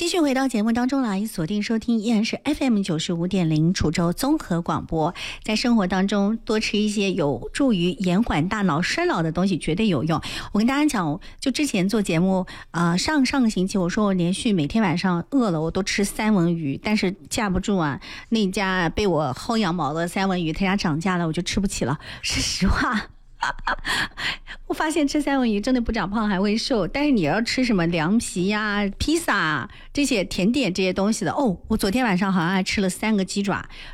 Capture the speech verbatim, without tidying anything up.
续回到节目当中来，锁定收听依然是 F M 九十五点零滁州综合广播。在生活当中多吃一些有助于延缓大脑衰老的东西绝对有用。我跟大家讲，就之前做节目呃，上上个星期我说我连续每天晚上饿了我都吃三文鱼，但是架不住啊，那家被我薅羊毛的三文鱼它家涨价了，我就吃不起了，是实话。我发现吃三文鱼真的不长胖还会瘦，但是你要吃什么凉皮呀、披萨这些甜点这些东西的哦，我昨天晚上好像还吃了三个鸡爪，